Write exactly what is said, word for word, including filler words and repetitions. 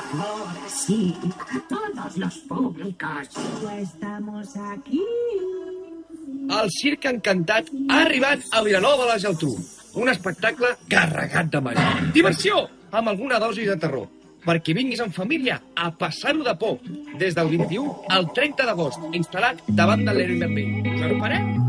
Ahora sí, todos los públicos. Estamos aquí. El Circ Encantat ha arribat a Vilanova de la Geltrú. Un espectacle carregat de màgia. Diversió, amb alguna dosi de terror. Perquè vinguis en família a passar-ho de por. Des del vint-i-u al trenta d'agost, instal·lat davant de l'Airbnb. Us esperem!